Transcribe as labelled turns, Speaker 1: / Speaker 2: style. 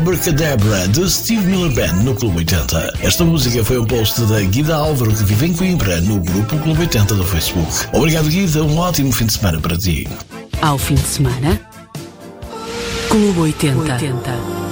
Speaker 1: Abracadabra de Steve Miller Band no Clube 80. Esta música foi um post da Guida Álvaro, que vive em Coimbra, no grupo Clube 80 do Facebook. Obrigado, Guida, um ótimo fim de semana para ti.
Speaker 2: Ao fim de semana, Clube 80.